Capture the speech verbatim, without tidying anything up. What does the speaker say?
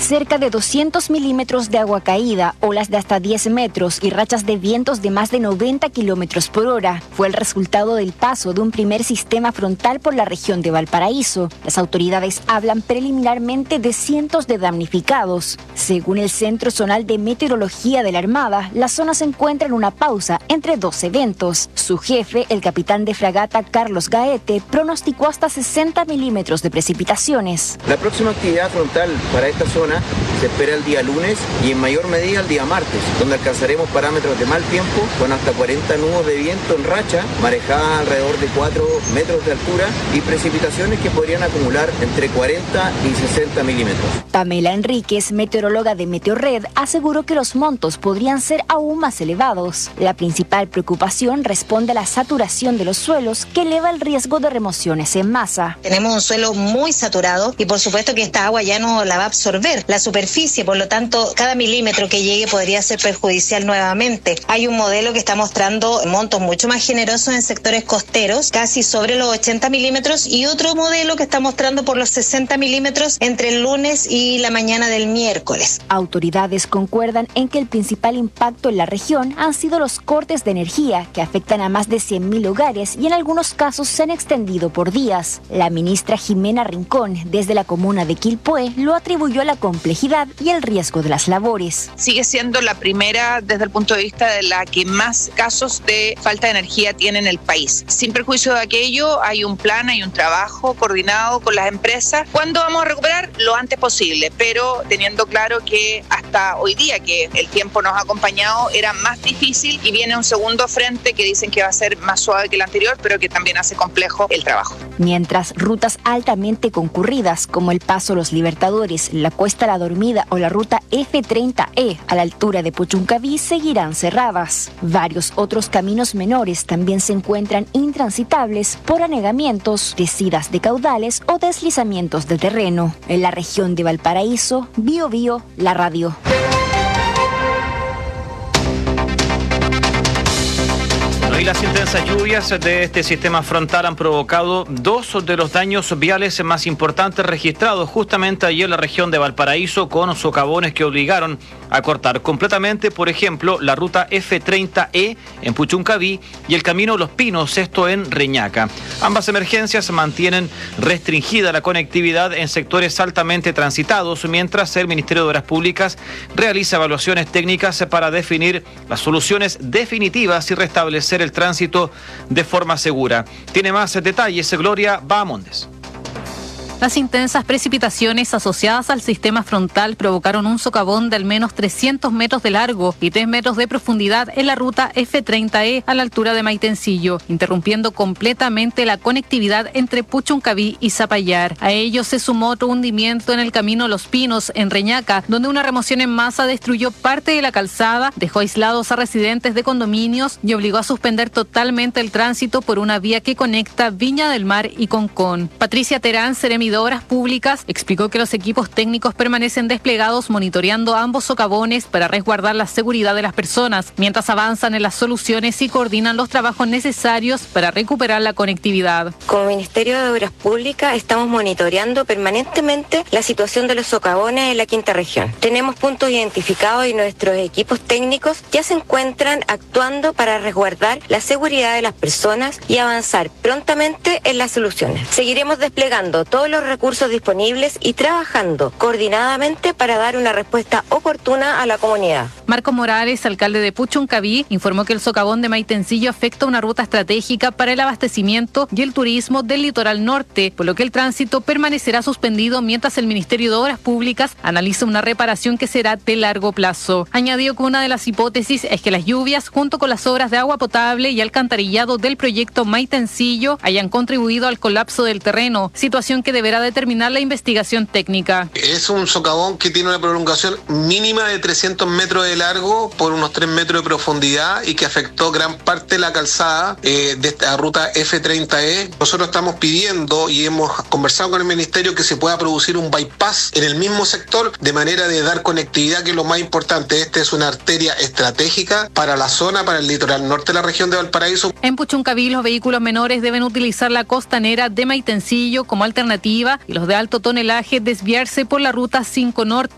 Cerca de doscientos milímetros de agua caída, olas de hasta diez metros y rachas de vientos de más de noventa kilómetros por hora fue el resultado del paso de un primer sistema frontal por la región de Valparaíso. Las autoridades hablan preliminarmente de cientos de damnificados. Según el Centro Zonal de Meteorología de la Armada, la zona se encuentra en una pausa entre dos eventos. Su jefe, el capitán de fragata Carlos Gaete, pronosticó hasta sesenta milímetros de precipitaciones. La próxima actividad frontal para esta zona se espera el día lunes y en mayor medida el día martes, donde alcanzaremos parámetros de mal tiempo con hasta cuarenta nudos de viento en racha, marejada alrededor de cuatro metros de altura y precipitaciones que podrían acumular entre cuarenta y sesenta milímetros. Pamela Enríquez, meteoróloga de Meteorred, aseguró que los montos podrían ser aún más elevados. La principal preocupación responde a la saturación de los suelos, que eleva el riesgo de remociones en masa. Tenemos un suelo muy saturado y por supuesto que esta agua ya no la va a absorber la superficie, por lo tanto cada milímetro que llegue podría ser perjudicial nuevamente. Hay un modelo que está mostrando montos mucho más generosos en sectores costeros, casi sobre los ochenta milímetros, y otro modelo que está mostrando por los sesenta milímetros entre el lunes y la mañana del miércoles. Autoridades concuerdan en que el principal impacto en la región han sido los cortes de energía, que afectan a más de cien mil hogares y en algunos casos se han extendido por días. La ministra Jimena Rincón, desde la comuna de Quilpué, lo atribuyó a la complejidad y el riesgo de las labores. Sigue siendo la primera desde el punto de vista de la que más casos de falta de energía tiene en el país. Sin perjuicio de aquello, hay un plan, hay un trabajo coordinado con las empresas. ¿Cuándo vamos a recuperar? Lo antes posible, pero teniendo claro que hasta hoy día, que el tiempo nos ha acompañado, era más difícil y viene un segundo frente que dicen que va a ser más suave que el anterior, pero que también hace complejo el trabajo. Mientras rutas altamente concurridas como el Paso Los Libertadores, la Cuesta La Dormida o la ruta F treinta E a la altura de Puchuncaví seguirán cerradas. Varios otros caminos menores también se encuentran intransitables por anegamientos, descidas de caudales o deslizamientos de terreno. En la región de Valparaíso, Bio Bio, la radio. Y las intensas lluvias de este sistema frontal han provocado dos de los daños viales más importantes registrados justamente allí en la región de Valparaíso, con socavones que obligaron a cortar completamente, por ejemplo, la ruta F treinta E en Puchuncaví y el camino Los Pinos, esto en Reñaca. Ambas emergencias mantienen restringida la conectividad en sectores altamente transitados, mientras el Ministerio de Obras Públicas realiza evaluaciones técnicas para definir las soluciones definitivas y restablecer el tránsito de forma segura. Tiene más detalles Gloria Bahamondes. Las intensas precipitaciones asociadas al sistema frontal provocaron un socavón de al menos trescientos metros de largo y tres metros de profundidad en la ruta F treinta E a la altura de Maitencillo, interrumpiendo completamente la conectividad entre Puchuncaví y Zapallar. A ello se sumó otro hundimiento en el camino Los Pinos, en Reñaca, donde una remoción en masa destruyó parte de la calzada, dejó aislados a residentes de condominios y obligó a suspender totalmente el tránsito por una vía que conecta Viña del Mar y Concón. Patricia Terán, seremi de Obras Públicas, explicó que los equipos técnicos permanecen desplegados monitoreando ambos socavones para resguardar la seguridad de las personas, mientras avanzan en las soluciones y coordinan los trabajos necesarios para recuperar la conectividad. Como Ministerio de Obras Públicas estamos monitoreando permanentemente la situación de los socavones en la quinta región. Tenemos puntos identificados y nuestros equipos técnicos ya se encuentran actuando para resguardar la seguridad de las personas y avanzar prontamente en las soluciones. Seguiremos desplegando todos los recursos disponibles y trabajando coordinadamente para dar una respuesta oportuna a la comunidad. Marco Morales, alcalde de Puchuncaví, informó que el socavón de Maitencillo afecta una ruta estratégica para el abastecimiento y el turismo del litoral norte, por lo que el tránsito permanecerá suspendido mientras el Ministerio de Obras Públicas analiza una reparación que será de largo plazo. Añadió que una de las hipótesis es que las lluvias, junto con las obras de agua potable y alcantarillado del proyecto Maitencillo, hayan contribuido al colapso del terreno, situación que deberá determinar la investigación técnica. Es un socavón que tiene una prolongación mínima de trescientos metros de largo por unos tres metros de profundidad y que afectó gran parte de la calzada eh, de esta ruta F treinta E. Nosotros estamos pidiendo y hemos conversado con el Ministerio que se pueda producir un bypass en el mismo sector de manera de dar conectividad, que es lo más importante. Esta es una arteria estratégica para la zona, para el litoral norte de la región de Valparaíso. En Puchuncaví, los vehículos menores deben utilizar la costanera de Maitencillo como alternativa y los de alto tonelaje desviarse por la ruta cinco Norte.